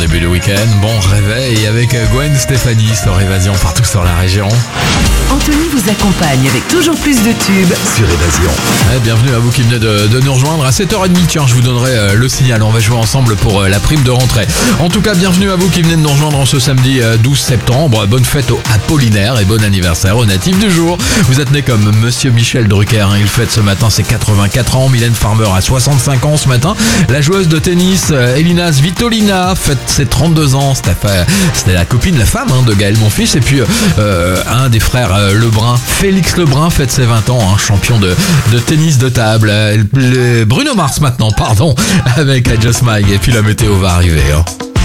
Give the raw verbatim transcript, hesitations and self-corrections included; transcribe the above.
début de week-end. Bon réveil avec Gwen Stefani sur Évasion partout sur la région. Anthony vous accompagne avec toujours plus de tubes sur Évasion. Ouais, bienvenue à vous qui venez de, de nous rejoindre à sept heures trente. Tiens, je vous donnerai euh, le signal. On va jouer ensemble pour euh, la prime de rentrée. En tout cas, bienvenue à vous qui venez de nous rejoindre en ce samedi euh, douze septembre. Bonne fête au Apollinaire et bon anniversaire au natif du jour. Vous êtes né comme Monsieur Michel Drucker. Hein. Il fête ce matin ses quatre-vingt-quatre ans. Mylène Farmer a soixante-cinq ans ce matin. La joueuse de tennis euh, Elina Svitolina fête ses trente-deux ans. C'était, c'était la copine, la femme hein, de Gaël Monfils. Et puis euh, un des frères euh, Lebrun, Félix Lebrun, fête ses vingt ans. Hein, champion de, de tennis de table. Euh, le Bruno Mars maintenant, pardon, avec I Just Mike. Et puis la météo va arriver. Hein.